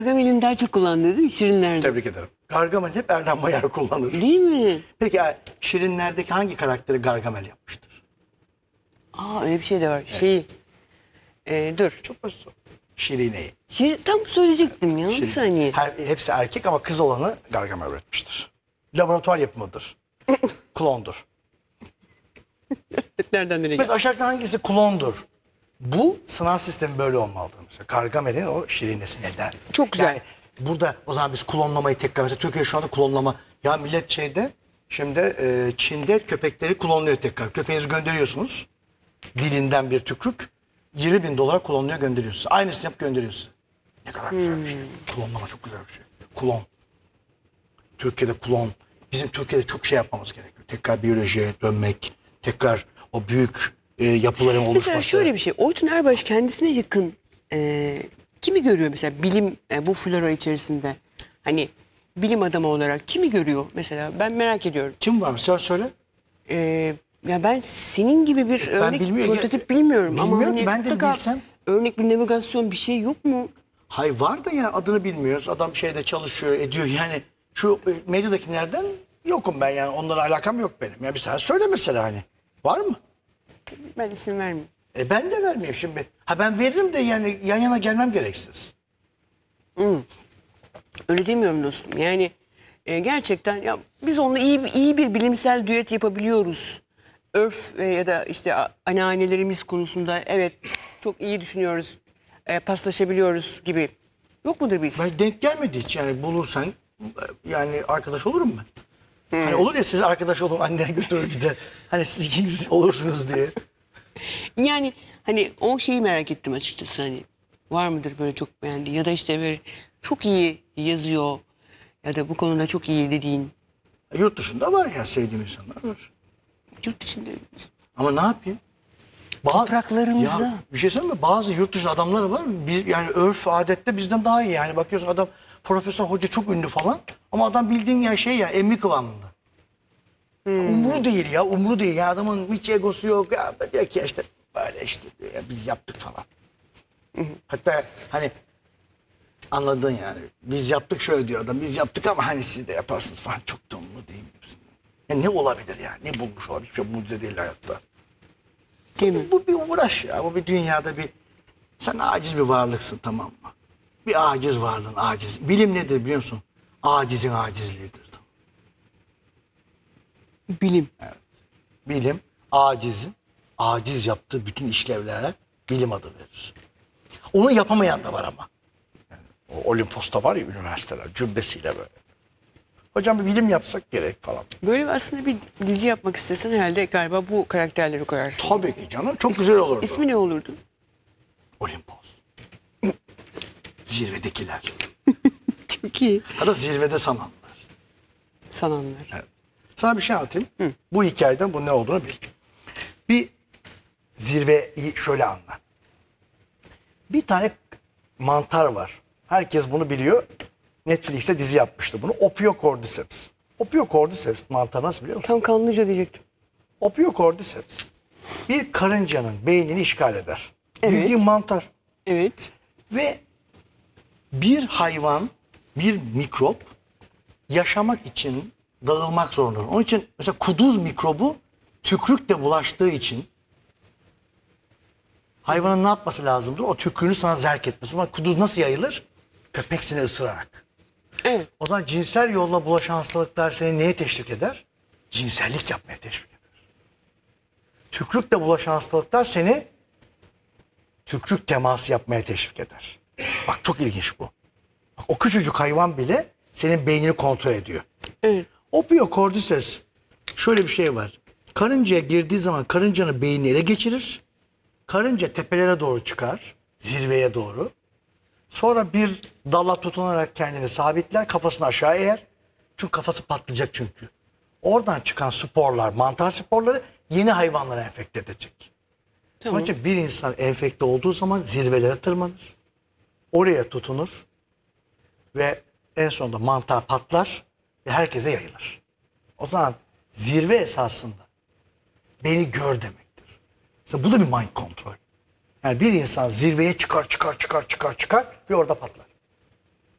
Gargamel'in daha çok kullandığı değil mi? Şirinler'de. Tebrik ederim. Gargamel hep Erdem Bayar kullanır. Değil mi? Peki Şirinler'deki hangi karakteri Gargamel yapmıştır? Aa, öyle bir şey de var. Dur. Çok basit. Şirine'yi. Tam söyleyecektim ya. Bir Şirin. saniye. Hepsi erkek ama kız olanı Gargamel üretmiştir. Laboratuvar yapımıdır. Klondur. Nereden nereye Mesela aşağıda hangisi klondur? Bu sınav sistemi böyle olmalıdır mesela. Gargamel'in o Şirinesi neden? Çok güzel. Yani burada o zaman biz klonlamayı tekrar mesela Türkiye şu anda klonlama. Ya millet şimdi Çin'de köpekleri klonluyor tekrar. Köpeğinizi gönderiyorsunuz. Dilinden bir tükürük. $20.000 klonluyor gönderiyorsunuz. Aynısını yap gönderiyorsunuz. Ne kadar güzel bir şey. Klonlama çok güzel bir şey. Klon. Türkiye'de klon. Bizim Türkiye'de çok şey yapmamız gerekiyor. Tekrar biyolojiye dönmek. Tekrar o büyük yapıların oluşması. Mesela şöyle bir şey. Oytun Erbaş kendisine yakın kimi görüyor mesela bilim bu flora içerisinde? Hani bilim adamı olarak kimi görüyor mesela? Ben merak ediyorum. Kim var mı? Sen söyle. Ya ben senin gibi bir örnek prototip bilmiyorum. Ama Bilmiyorum, hani ben de mutlaka bilsem. örnek bir navigasyon bir şey yok mu? Hay var da ya adını bilmiyoruz. Adam şeyde çalışıyor, ediyor. Yani şu medyadakilerden yokum ben yani. Onlara alakam yok benim. Ya bir tane söyle mesela hani. Var mı? Ben isim vermeyeyim. Ben de vermeyeyim şimdi. Ben veririm de yani yan yana gelmem gereksiz. Öyle demiyorum dostum. Yani gerçekten ya biz onunla iyi bir bilimsel düet yapabiliyoruz. Örf ya da işte anneannelerimiz konusunda evet çok iyi düşünüyoruz. Paslaşabiliyoruz gibi. Yok mudur biz? Ben denk gelmedi hiç yani bulursan yani arkadaş olurum ben. Hani olur ya siz arkadaş olun annene götürür gider. Hani siz ikiniz olursunuz diye. Yani hani o şeyi merak ettim açıkçası hani var mıdır böyle çok beğendiğin ya da işte böyle çok iyi yazıyor ya da bu konuda çok iyi dediğin Yurt dışında var ya sevdiğim insanlar var. yurt dışında Ama ne yapayım? topraklarımızda. Ya bir şey söyleyeyim mi? Bazı yurt dışı adamlar var. Biz, yani örf adette bizden daha iyi. Yani bakıyorsun adam profesör hoca çok ünlü falan. Ama adam bildiğin ya emmi kıvamında. Umru değil ya umru değil. Ya adamın hiç egosu yok. Ya diyor ki işte böyle işte diyor ya, biz yaptık falan. Hatta hani anladın yani. Biz yaptık şöyle diyor adam. Biz yaptık ama hani siz de yaparsınız falan. Çok da umru değil mi? Ya ne olabilir ya? Ne bulmuş olabilir? Hiçbir şey mucize değil hayatta. Değil mi? Bu bir uğraş ya. Bu bir dünyada sen aciz bir varlıksın, tamam mı? Bir aciz varlığın aciz. Bilim nedir biliyor musun? Acizin acizliğidir. Bilim. Bilim aciz yaptığı bütün işlevlere bilim adı verir. Onu yapamayan da var ama. Yani o Olimpos'ta var ya üniversiteler cübbesiyle böyle. Hocam bir bilim yapsak gerek falan. Böyle aslında bir dizi yapmak istesen herhalde galiba bu karakterleri koyarsın. Tabii ki canım çok güzel olurdu. İsmi ne olurdu? Olimpos. Zirvedekiler. Çok iyi. Ya da zirvede sananlar. Sananlar. Evet. Sana bir şey anlatayım. Bu hikayeden bu ne olduğunu bil. Bir zirveyi şöyle anla. Bir tane mantar var. Herkes bunu biliyor. Netflix'te dizi yapmıştı bunu. Opiocordyceps. Opiocordyceps mantar nasıl biliyor musun? Tam kanlıca diyecektim. Opiocordyceps bir karıncanın beynini işgal eder. Evet. Bildiğin mantar. Evet. Ve bir hayvan, bir mikrop yaşamak için dağılmak zorundadır. Onun için mesela kuduz mikrobu tükrükle bulaştığı için hayvanın ne yapması lazımdır? O tükrüğünü sana zerk etmesi. Ama kuduz nasıl yayılır? Köpek seni ısırarak. Evet. O zaman cinsel yolla bulaşan hastalıklar seni neye teşvik eder? Cinsellik yapmaya teşvik eder. Tükrükle bulaşan hastalıklar seni tükrük teması yapmaya teşvik eder. Bak çok ilginç bu. Bak, o küçücük hayvan bile senin beynini kontrol ediyor. Evet. Opiocordyceps şöyle bir şey var. Karıncaya girdiği zaman karıncanın beynini ele geçirir. Karınca tepelere doğru çıkar. Zirveye doğru. Sonra bir dala tutunarak kendini sabitler. Kafasını aşağı eğer. Çünkü kafası patlayacak çünkü. Oradan çıkan sporlar, mantar sporları yeni hayvanlara enfekte edecek. Tamam. Onun için bir insan enfekte olduğu zaman zirvelere tırmanır. Oraya tutunur. Ve en sonunda mantar patlar ve herkese yayılır. O zaman zirve esasında beni gör demektir. Mesela bu da bir mind control. Yani bir insan zirveye çıkar ve orada patlar.